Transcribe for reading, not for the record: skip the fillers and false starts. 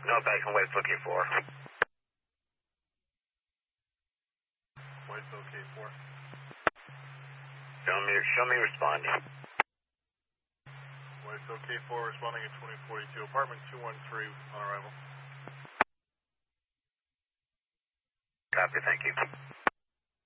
No, back on White's OK4. White's OK4. Show me responding. White's OK4 responding at 2042. Apartment 213 on arrival. Copy, thank you.